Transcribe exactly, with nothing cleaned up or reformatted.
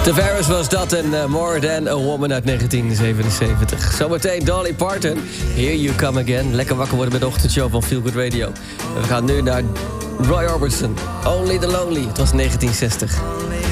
Tavares was dat en uh, More Than a Woman uit negentien zevenenzeventig. Zometeen Dolly Parton, Here You Come Again. Lekker wakker worden met de ochtendshow van Feel Good Radio. En we gaan nu naar Roy Orbison, Only the Lonely. Het was negentien zestig.